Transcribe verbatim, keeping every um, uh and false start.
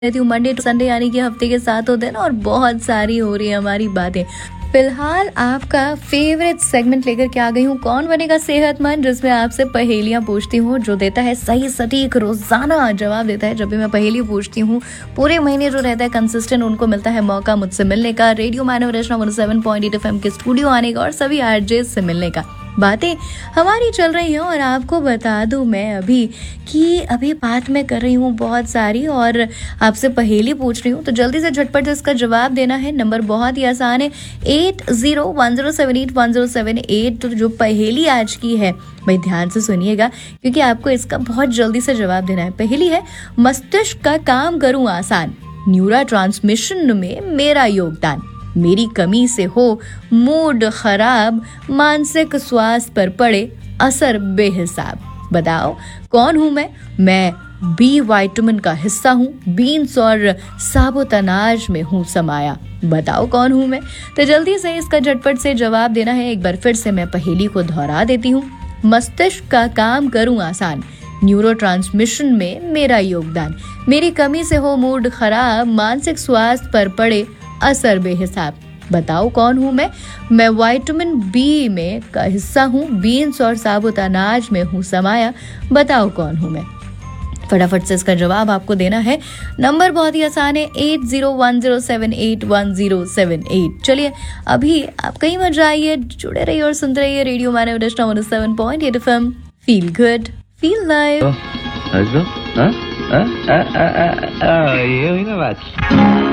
रहती हूँ Monday to Sunday, यानी कि हफ्ते के सात होते हैं ना, और बहुत सारी हो रही है हमारी बातें। फिलहाल आपका फेवरेट सेगमेंट लेकर के आ गई हूँ, कौन बनेगा सेहतमंद, जिसमें आपसे पहेलियां पूछती हूँ। जो देता है सही सटीक रोजाना जवाब देता है जब भी मैं पहेली पूछती हूँ, पूरे महीने जो रहता है कंसिस्टेंट, उनको मिलता है मौका मुझसे मिलने का, रेडियो मानव रचना one seven point eight F M के स्टूडियो आने का और सभी आरजे से मिलने का। बातें हमारी चल रही हैं और आपको बता दूं मैं अभी कि अभी बात मैं कर रही हूँ बहुत सारी और आपसे पहेली पूछ रही हूँ, तो जल्दी से झटपट से इसका जवाब देना है। नंबर बहुत ही आसान है, eight zero one zero seven eight one zero seven eight. तो जो पहेली आज की है भाई ध्यान से सुनिएगा, क्योंकि आपको इसका बहुत जल्दी से जवाब देना है। पहेली है, मस्तिष्क का काम करूँ आसान, न्यूरो ट्रांसमिशन में मेरा योगदान, मेरी कमी से हो मूड खराब, मानसिक स्वास्थ्य पर पड़े असर बेहिसाब। बताओ कौन हूं मैं? मैं बी विटामिन का हिस्सा हूँ, बीन्स और साबुत अनाज में हूँ समाया। बताओ कौन हूं मैं? तो जल्दी से इसका झटपट से जवाब देना है। एक बार फिर से मैं पहेली को दोहरा देती हूँ। मस्तिष्क का काम करूँ आसान, न्यूरो ट्रांसमिशन में मेरा योगदान, मेरी कमी से हो मूड खराब, मानसिक स्वास्थ्य पर पड़े असर बेहिसाब। बताओ कौन हूँ मैं? मैं विटामिन बी में का हिस्सा हूँ, बीन्स और साबुत अनाज में हूँ समाया। बताओ कौन हूँ मैं? फटाफट से इसका जवाब आपको देना है। नंबर बहुत ही आसान है, eight zero one zero seven eight one zero seven eight. चलिए अभी आप कहीं मत जाइए, जुड़े रहिए और सुनते रहिए रेडियो मानव रचना one seven point eight F M. Feel good, feel live. ये हुई ना बात।